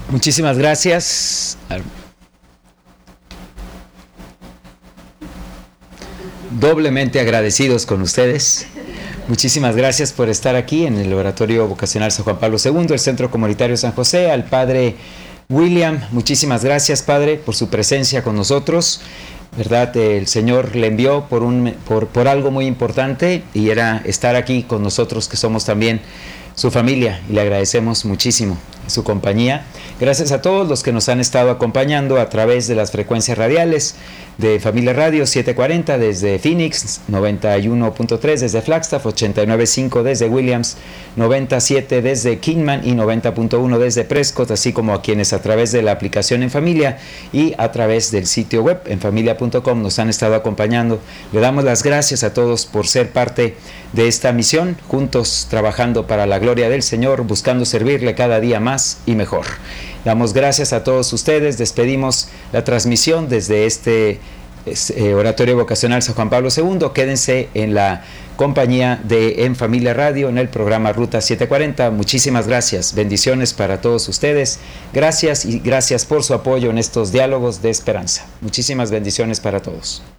Muchísimas gracias. Doblemente agradecidos con ustedes. Muchísimas gracias por estar aquí en el Oratorio Vocacional San Juan Pablo II, el Centro Comunitario San José. Al Padre William, muchísimas gracias, Padre, por su presencia con nosotros. ¿Verdad? El Señor le envió por algo muy importante, y era estar aquí con nosotros, que somos también su familia, y le agradecemos muchísimo su compañía. Gracias a todos los que nos han estado acompañando a través de las frecuencias radiales de Familia Radio 740 desde Phoenix, 91.3 desde Flagstaff, 89.5 desde Williams, 97 desde Kingman y 90.1 desde Prescott, así como a quienes a través de la aplicación En Familia y a través del sitio web enfamilia.com nos han estado acompañando. Le damos las gracias a todos por ser parte de esta misión, juntos trabajando para la gloria del Señor, buscando servirle cada día más y mejor. Damos gracias a todos ustedes. Despedimos la transmisión desde este Oratorio Vocacional San Juan Pablo II. Quédense en la compañía de En Familia Radio en el programa Ruta 740. Muchísimas gracias. Bendiciones para todos ustedes. Gracias, y gracias por su apoyo en estos diálogos de esperanza. Muchísimas bendiciones para todos.